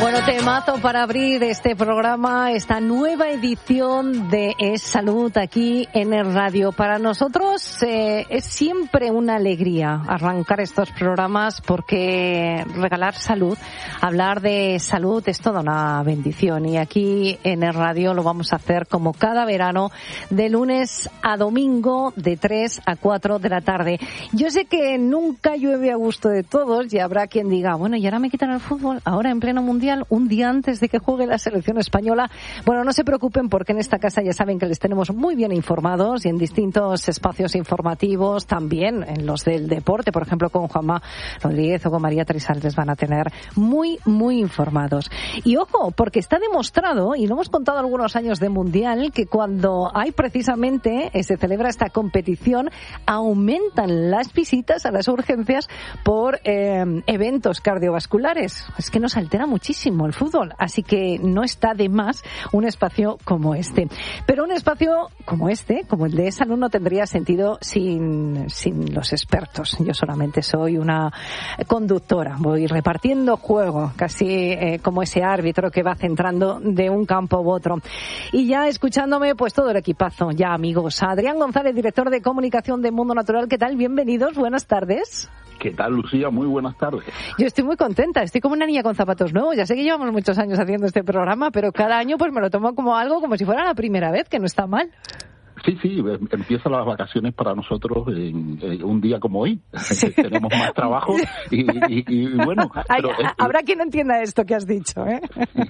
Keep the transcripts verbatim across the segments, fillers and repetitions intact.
Bueno, temazo para abrir este programa, esta nueva edición de Es Salud aquí en el radio. Para nosotros eh, es siempre una alegría arrancar estos programas porque regalar salud, hablar de salud es toda una bendición. Y aquí en el radio lo vamos a hacer como cada verano, de lunes a domingo, de tres a cuatro de la tarde. Yo sé que nunca llueve a gusto de todos y habrá quien diga, bueno, y ahora me quitan el fútbol, ahora en pleno mundial, un día antes de que juegue la selección española. Bueno, no se preocupen porque en esta casa ya saben que les tenemos muy bien informados y en distintos espacios informativos, también en los del deporte, por ejemplo con Juanma Rodríguez o con María Teresa, les van a tener muy, muy informados. Y ojo, porque está demostrado, y lo hemos contado algunos años de mundial, que cuando hay precisamente, eh, se celebra esta competición, aumentan las visitas a las urgencias por eh, eventos cardiovasculares. Es que nos altera muchísimo el fútbol, así que no está de más un espacio como este. Pero un espacio como este, como el de salud, no tendría sentido sin, sin los expertos. Yo solamente soy una conductora, voy repartiendo juego, casi eh, como ese árbitro que va centrando de un campo u otro. Y ya escuchándome, pues todo el equipazo, ya amigos. Adrián González, director de comunicación de Mundo Natural, ¿qué tal? Bienvenidos, buenas tardes. ¿Qué tal, Lucía? Muy buenas tardes. Yo estoy muy contenta, estoy como una niña con zapatos nuevos. Ya sé que llevamos muchos años haciendo este programa, pero cada año pues me lo tomo como algo, como si fuera la primera vez, que no está mal. Sí, sí, empiezan las vacaciones para nosotros en, en un día como hoy. Sí. Tenemos más trabajo y, y, y bueno... Ay, pero, habrá eh, quien no entienda esto que has dicho, ¿eh?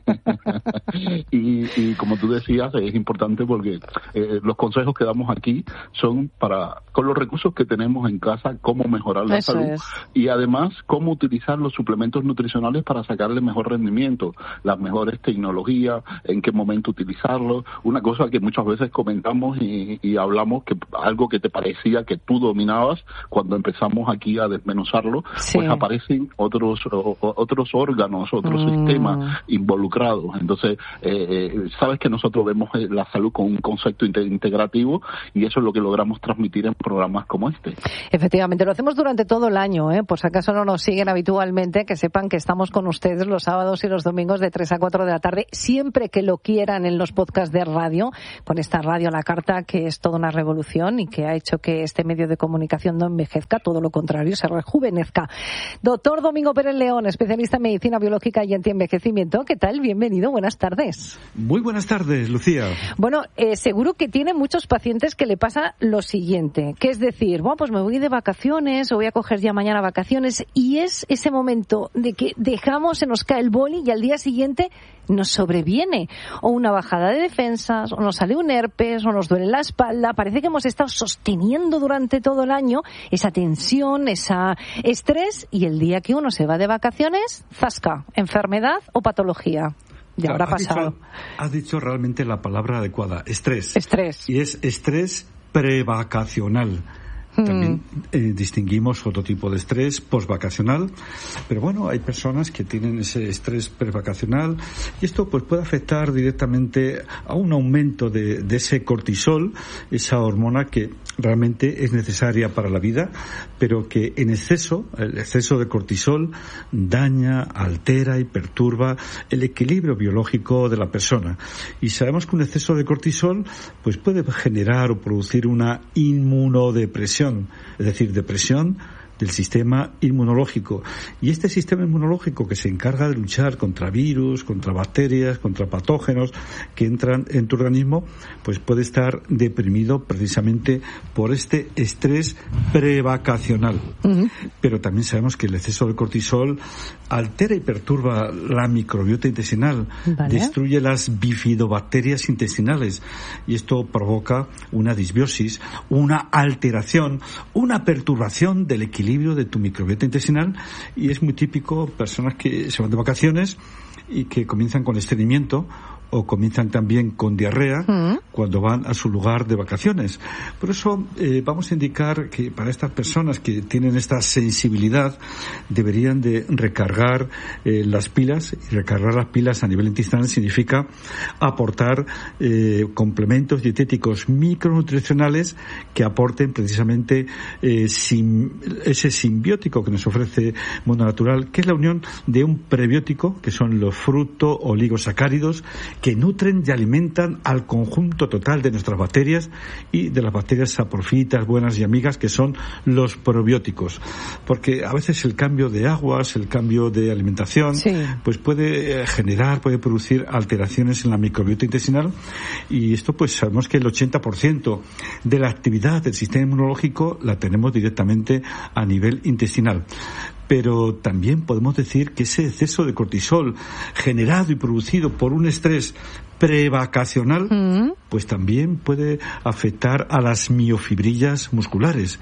y, y como tú decías, es importante porque eh, los consejos que damos aquí son para, con los recursos que tenemos en casa, cómo mejorar la Eso salud es. Y además cómo utilizar los suplementos nutricionales para sacarle mejor rendimiento, las mejores tecnologías, en qué momento utilizarlos. Una cosa que muchas veces comentamos y Y, y hablamos que algo que te parecía que tú dominabas, cuando empezamos aquí a desmenuzarlo, sí. Pues aparecen otros o, otros órganos, otros mm. sistemas involucrados. Entonces, eh, eh, sabes que nosotros vemos la salud con un concepto integrativo y eso es lo que logramos transmitir en programas como este. Efectivamente, lo hacemos durante todo el año, ¿eh? Por si acaso no nos siguen habitualmente, que sepan que estamos con ustedes los sábados y los domingos de tres a cuatro de la tarde, siempre que lo quieran en los podcasts de radio, con esta radio a la carta, que es toda una revolución y que ha hecho que este medio de comunicación no envejezca, todo lo contrario, se rejuvenezca. Doctor Domingo Pérez León, especialista en medicina biológica y antienvejecimiento, ¿qué tal? Bienvenido, buenas tardes. Muy buenas tardes, Lucía. Bueno, eh, seguro que tiene muchos pacientes que le pasa lo siguiente, que es decir, bueno, pues me voy de vacaciones o voy a coger ya mañana vacaciones y es ese momento de que dejamos, se nos cae el boli y al día siguiente nos sobreviene o una bajada de defensas, o nos sale un herpes, o nos duele la espalda. Parece que hemos estado sosteniendo durante todo el año esa tensión, ese estrés, y el día que uno se va de vacaciones, zasca, enfermedad o patología. Ya habrá pasado. Dicho, has dicho realmente la palabra adecuada, estrés. Estrés. Y es estrés prevacacional. También eh, distinguimos otro tipo de estrés postvacacional, pero bueno, hay personas que tienen ese estrés prevacacional y esto pues puede afectar directamente a un aumento de, de ese cortisol, esa hormona que realmente es necesaria para la vida, pero que en exceso, el exceso de cortisol daña, altera y perturba el equilibrio biológico de la persona. Y sabemos que un exceso de cortisol pues puede generar o producir una inmunodepresión, es decir, depresión del sistema inmunológico. Y este sistema inmunológico que se encarga de luchar contra virus, contra bacterias, contra patógenos que entran en tu organismo, pues puede estar deprimido precisamente por este estrés prevacacional. Uh-huh. Pero también sabemos que el exceso de cortisol altera y perturba la microbiota intestinal, ¿vale? Destruye las bifidobacterias intestinales y esto provoca una disbiosis, una alteración, una perturbación del equilibrio de tu microbiota intestinal y es muy típico personas que se van de vacaciones y que comienzan con estreñimiento o comienzan también con diarrea uh-huh. cuando van a su lugar de vacaciones. Por eso eh, vamos a indicar que para estas personas que tienen esta sensibilidad deberían de recargar eh, las pilas, y recargar las pilas a nivel intestinal significa aportar eh, complementos dietéticos micronutricionales que aporten precisamente eh, sim, ese simbiótico que nos ofrece Mundo Natural, que es la unión de un prebiótico, que son los fructo-oligosacáridos, que nutren y alimentan al conjunto total de nuestras bacterias y de las bacterias saprofitas, buenas y amigas, que son los probióticos. Porque a veces el cambio de aguas, el cambio de alimentación, sí. pues puede generar, puede producir alteraciones en la microbiota intestinal, y esto pues sabemos que el ochenta por ciento de la actividad del sistema inmunológico la tenemos directamente a nivel intestinal. Pero también podemos decir que ese exceso de cortisol generado y producido por un estrés prevacacional, mm. pues también puede afectar a las miofibrillas musculares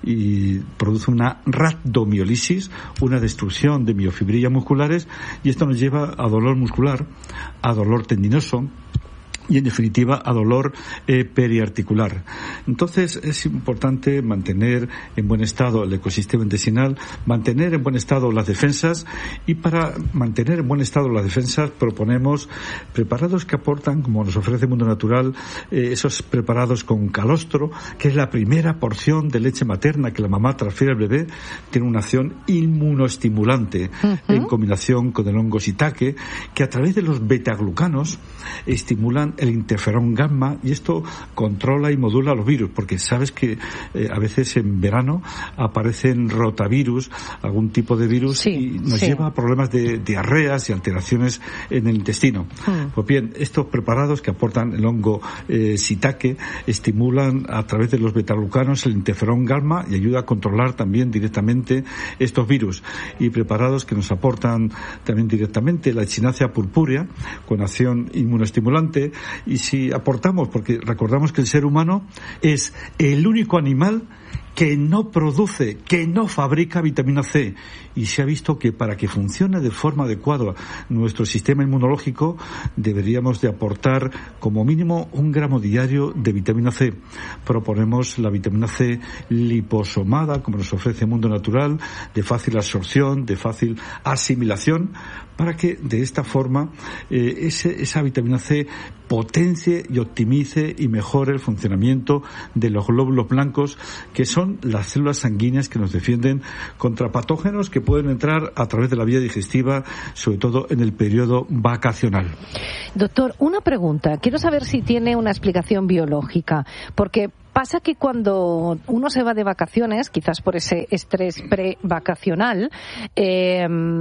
y produce una rhabdomiólisis, una destrucción de miofibrillas musculares, y esto nos lleva a dolor muscular, a dolor tendinoso, y en definitiva a dolor eh, periarticular. Entonces es importante mantener en buen estado el ecosistema intestinal, mantener en buen estado las defensas, y para mantener en buen estado las defensas proponemos preparados que aportan, como nos ofrece Mundo Natural, eh, esos preparados con calostro, que es la primera porción de leche materna que la mamá transfiere al bebé, tiene una acción inmunoestimulante uh-huh. en combinación con el hongo shiitake, que a través de los betaglucanos estimulan el interferón gamma, y esto controla y modula los virus, porque sabes que eh, a veces en verano aparecen rotavirus, algún tipo de virus, sí, y nos sí. lleva a problemas de diarreas y alteraciones en el intestino. Mm. Pues bien, estos preparados que aportan el hongo eh, shiitake estimulan a través de los betaglucanos el interferón gamma y ayuda a controlar también directamente estos virus. Y preparados que nos aportan también directamente la echinacea purpúrea con acción inmunoestimulante. Y si aportamos, porque recordamos que el ser humano es el único animal que no produce, que no fabrica vitamina C, y se ha visto que para que funcione de forma adecuada nuestro sistema inmunológico deberíamos de aportar como mínimo un gramo diario de vitamina C. Proponemos la vitamina C liposomada, como nos ofrece Mundo Natural, de fácil absorción, de fácil asimilación, para que de esta forma eh, ese, esa vitamina C potencie y optimice y mejore el funcionamiento de los glóbulos blancos, que son las células sanguíneas que nos defienden contra patógenos que pueden entrar a través de la vía digestiva, sobre todo en el periodo vacacional. Doctor, una pregunta. Quiero saber si tiene una explicación biológica, porque pasa que cuando uno se va de vacaciones, quizás por ese estrés pre-vacacional, eh,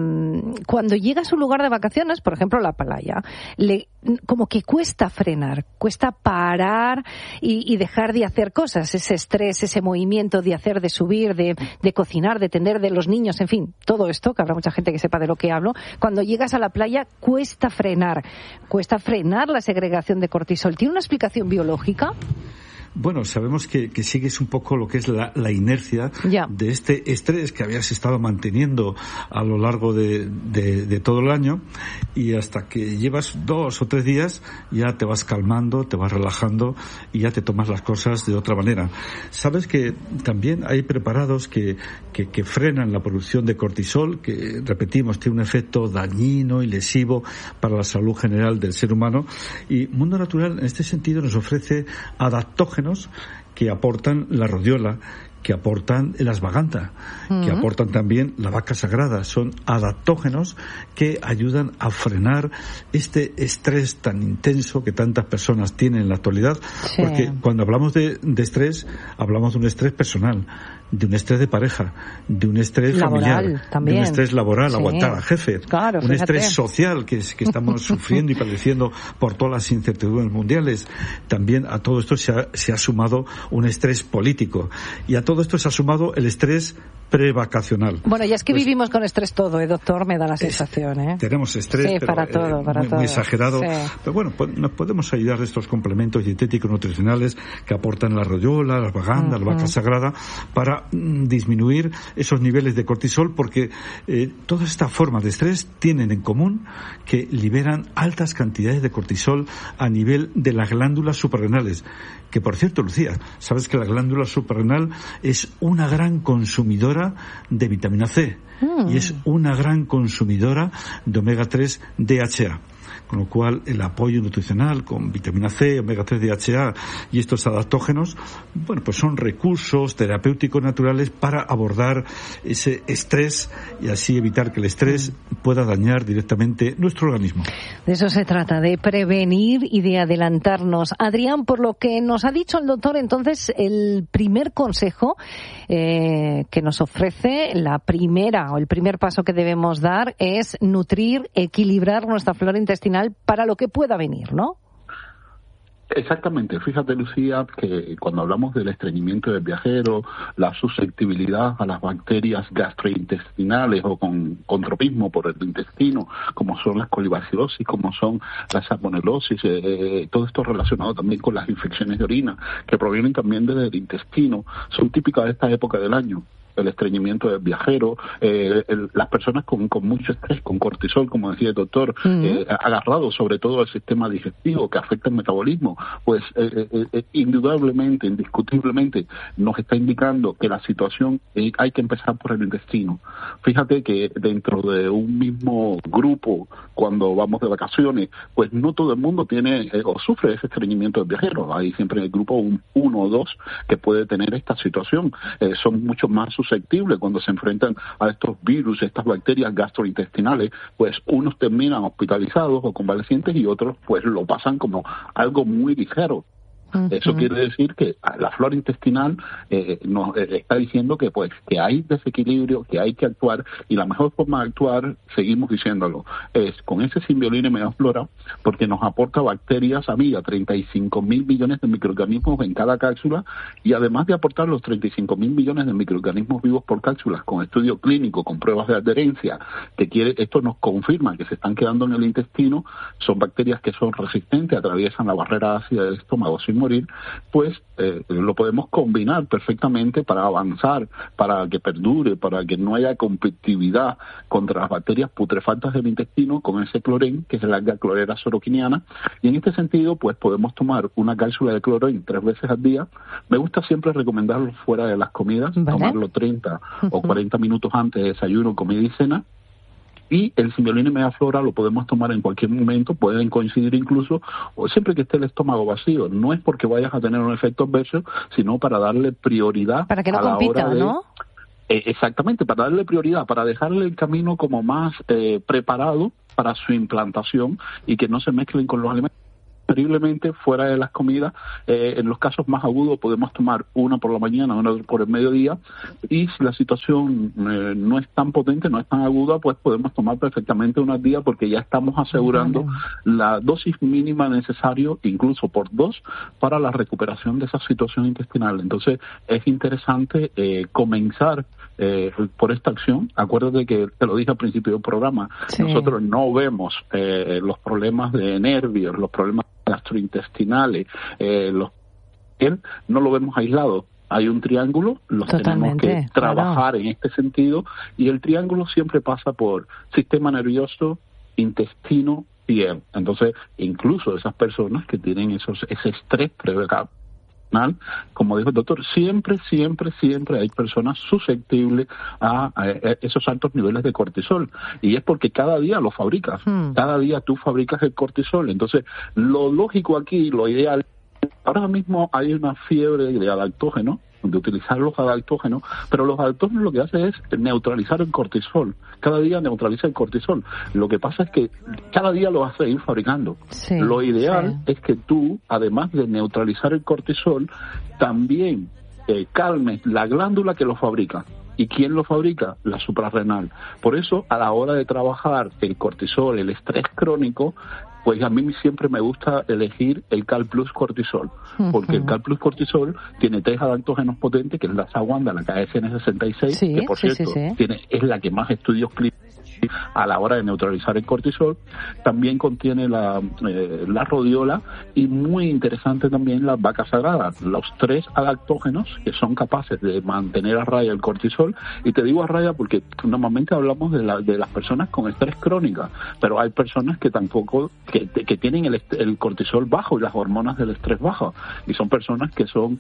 cuando llega a su lugar de vacaciones, por ejemplo la playa, le, como que cuesta frenar, cuesta parar y, y dejar de hacer cosas, ese estrés, ese movimiento de hacer, de subir, de, de cocinar, de tender de los niños, en fin, todo esto, que habrá mucha gente que sepa de lo que hablo. Cuando llegas a la playa cuesta frenar, cuesta frenar la segregación de cortisol. ¿Tiene una explicación biológica? Bueno, sabemos que, que sigues un poco lo que es la, la inercia yeah. de este estrés que habías estado manteniendo a lo largo de, de, de todo el año, y hasta que llevas dos o tres días ya te vas calmando, te vas relajando y ya te tomas las cosas de otra manera. Sabes que también hay preparados que, que, que frenan la producción de cortisol, que, repetimos, tiene un efecto dañino y lesivo para la salud general del ser humano, y Mundo Natural en este sentido nos ofrece adaptógenos que aportan la rodiola, que aportan el ashwagandha, uh-huh. que aportan también la vaca sagrada. Son adaptógenos que ayudan a frenar este estrés tan intenso que tantas personas tienen en la actualidad, sí. porque cuando hablamos de, de estrés, hablamos de un estrés personal, de un estrés de pareja, de un estrés laboral, familiar, también. de un estrés laboral, sí. aguantar al jefe, claro, un fíjate. estrés social que, es, que estamos sufriendo y padeciendo por todas las incertidumbres mundiales. También a todo esto se ha, se ha sumado un estrés político, y a todo esto se ha sumado el estrés prevacacional. Bueno, ya es que pues, vivimos con estrés todo, ¿eh, doctor? Me da la es, sensación, ¿eh? Tenemos estrés, sí, pero para todo, eh, para muy, todo. muy exagerado. Sí. Pero bueno, pues, nos podemos ayudar de estos complementos dietéticos nutricionales que aportan la rodiola, la ashwagandha, uh-huh. la vaca sagrada, para para mm, disminuir esos niveles de cortisol, porque eh, todas estas formas de estrés tienen en común que liberan altas cantidades de cortisol a nivel de las glándulas suprarrenales. Que, por cierto, Lucía, sabes que la glándula suprarrenal es una gran consumidora de vitamina C mm. y es una gran consumidora de omega tres D H A. Con lo cual, el apoyo nutricional con vitamina C, omega tres D H A y estos adaptógenos, bueno, pues son recursos terapéuticos naturales para abordar ese estrés y así evitar que el estrés pueda dañar directamente nuestro organismo. De eso se trata, de prevenir y de adelantarnos. Adrián, por lo que nos ha dicho el doctor, entonces, el primer consejo eh, que nos ofrece, la primera o el primer paso que debemos dar es nutrir, equilibrar nuestra flora intestinal para lo que pueda venir, ¿no? Exactamente. Fíjate, Lucía, que cuando hablamos del estreñimiento del viajero, la susceptibilidad a las bacterias gastrointestinales o con, con tropismo por el intestino, como son las colibacilosis, como son la salmonelosis, eh, todo esto relacionado también con las infecciones de orina, que provienen también del intestino, son típicas de esta época del año. El estreñimiento del viajero, eh, el, las personas con, con mucho estrés, con cortisol, como decía el doctor, uh-huh. eh, agarrado sobre todo al sistema digestivo que afecta el metabolismo, pues eh, eh, eh, indudablemente, indiscutiblemente, nos está indicando que la situación eh, hay que empezar por el intestino. Fíjate que dentro de un mismo grupo, cuando vamos de vacaciones, pues no todo el mundo tiene eh, o sufre ese estreñimiento del viajero. Hay siempre en el grupo un, uno o dos que puede tener esta situación. Eh, son mucho más susceptibles cuando se enfrentan a estos virus, estas bacterias gastrointestinales, pues unos terminan hospitalizados o convalecientes y otros pues lo pasan como algo muy ligero. Uh-huh. Eso quiere decir que la flora intestinal eh, nos eh, está diciendo que pues que hay desequilibrio, que hay que actuar, y la mejor forma de actuar, seguimos diciéndolo, es con ese Symbiolina Immunoflora, porque nos aporta bacterias amigas, treinta y cinco mil millones de microorganismos en cada cápsula, y además de aportar los treinta y cinco mil millones de microorganismos vivos por cápsulas, con estudio clínico, con pruebas de adherencia, que quiere, esto nos confirma que se están quedando en el intestino, son bacterias que son resistentes, atraviesan la barrera ácida del estómago sin morir, pues eh, lo podemos combinar perfectamente para avanzar, para que perdure, para que no haya competitividad contra las bacterias putrefactas del intestino con ese clorén, que es el alga clorera soroquiniana, y en este sentido pues podemos tomar una cápsula de clorén tres veces al día. Me gusta siempre recomendarlo fuera de las comidas, ¿vale? Tomarlo treinta uh-huh. o cuarenta minutos antes de desayuno, comida y cena. Y el Symbiolina Immunoflora lo podemos tomar en cualquier momento, pueden coincidir incluso, o siempre que esté el estómago vacío. No es porque vayas a tener un efecto adverso, sino para darle prioridad para que no a la compita, hora de... ¿no? Eh, exactamente, para darle prioridad, para dejarle el camino como más eh, preparado para su implantación y que no se mezclen con los alimentos. Preferiblemente fuera de las comidas, eh, en los casos más agudos podemos tomar una por la mañana, una por el mediodía, y si la situación eh, no es tan potente, no es tan aguda, pues podemos tomar perfectamente una al día, porque ya estamos asegurando vale. la dosis mínima necesaria, incluso por dos, para la recuperación de esa situación intestinal. Entonces es interesante eh, comenzar eh, por esta acción. Acuérdate que te lo dije al principio del programa, sí. nosotros no vemos eh, los problemas de nervios, los problemas gastrointestinales, eh, los no lo vemos aislado. Hay un triángulo, los Totalmente, tenemos que trabajar claro. en este sentido, y el triángulo siempre pasa por sistema nervioso, intestino, piel. Entonces, incluso esas personas que tienen esos ese estrés preverbal, como dijo el doctor, siempre, siempre, siempre hay personas susceptibles a, a, a esos altos niveles de cortisol, y es porque cada día lo fabricas, hmm. cada día tú fabricas el cortisol. Entonces, lo lógico aquí, lo ideal, ahora mismo hay una fiebre de adaptógenos, de utilizar los adaptógenos, pero los adaptógenos lo que hace es neutralizar el cortisol. Cada día neutraliza el cortisol. Lo que pasa es que cada día lo vas a ir fabricando. Sí, lo ideal sí. es que tú, además de neutralizar el cortisol, también eh, calmes la glándula que lo fabrica. ¿Y quién lo fabrica? La suprarrenal. Por eso, a la hora de trabajar el cortisol, el estrés crónico, pues a mí siempre me gusta elegir el Cal Plus Cortisol, porque uh-huh. el Cal Plus Cortisol tiene tres adaptógenos potentes, que es la Sawanda, la K S N sesenta y seis, sí, que por sí, cierto sí, sí. Tiene, es la que más estudios clínicos a la hora de neutralizar el cortisol. También contiene la, eh, la rodiola y, muy interesante también, las vacas sagradas, los tres adaptógenos que son capaces de mantener a raya el cortisol. Y te digo a raya porque normalmente hablamos de, la, de las personas con estrés crónica, pero hay personas que tampoco, que, que tienen el, el cortisol bajo y las hormonas del estrés bajo, y son personas que son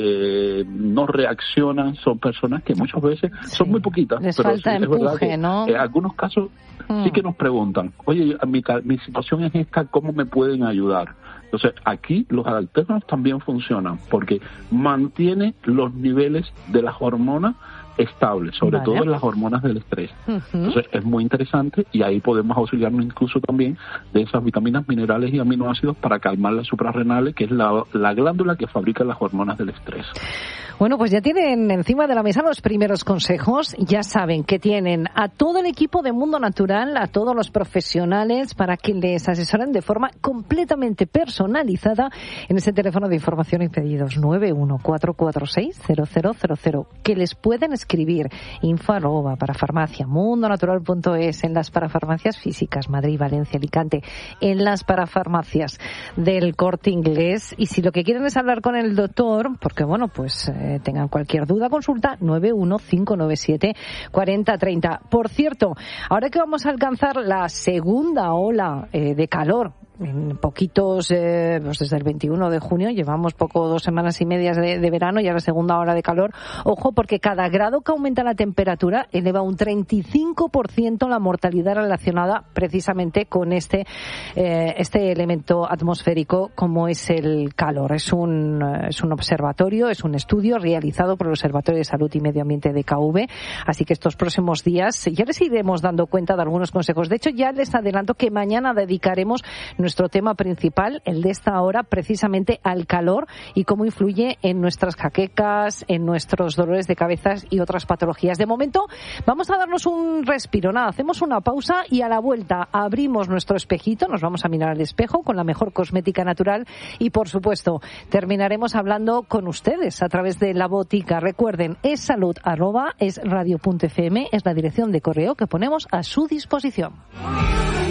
eh, no reaccionan, son personas que muchas veces sí, son muy poquitas, les pero falta sí, empuje, es verdad que, ¿no? En algunos casos mm. sí que nos preguntan, oye, mi, mi situación es esta, ¿cómo me pueden ayudar? Entonces, aquí los adaptógenos también funcionan porque mantiene los niveles de las hormonas estables, sobre vale. todo en las hormonas del estrés. Uh-huh. Entonces, es muy interesante y ahí podemos auxiliarnos incluso también de esas vitaminas, minerales y aminoácidos para calmar las suprarrenales, que es la, la glándula que fabrica las hormonas del estrés. Bueno, pues ya tienen encima de la mesa los primeros consejos. Ya saben que tienen a todo el equipo de Mundo Natural, a todos los profesionales, para que les asesoren de forma completamente personalizada en ese teléfono de información y pedidos nueve uno cuatro cuatro seis cero cero cero cero, que les pueden escribir info arroba parafarmacia mundonatural punto es, en las parafarmacias físicas Madrid, Valencia, Alicante, en las parafarmacias del Corte Inglés. Y si lo que quieren es hablar con el doctor, porque bueno, pues eh, tengan cualquier duda, consulta nueve uno cinco nueve siete cuatro cero tres cero. Por cierto, ahora que vamos a alcanzar la segunda ola eh, de calor, en poquitos, eh, pues desde el veintiuno de junio, llevamos poco, dos semanas y medias de, de verano, ya la segunda hora de calor. Ojo, porque cada grado que aumenta la temperatura eleva un treinta y cinco por ciento la mortalidad relacionada precisamente con este, eh, este elemento atmosférico como es el calor. Es un, es un observatorio, es un estudio realizado por el Observatorio de Salud y Medio Ambiente de K V, así que estos próximos días ya les iremos dando cuenta de algunos consejos. De hecho, ya les adelanto que mañana dedicaremos nuestro tema principal, el de esta hora, precisamente al calor y cómo influye en nuestras jaquecas, en nuestros dolores de cabeza y otras patologías. De momento, vamos a darnos un respiro. Nada, hacemos una pausa y a la vuelta abrimos nuestro espejito, nos vamos a mirar al espejo con la mejor cosmética natural y, por supuesto, terminaremos hablando con ustedes a través de la botica. Recuerden, es salud arroba es radio punto f m, es la dirección de correo que ponemos a su disposición.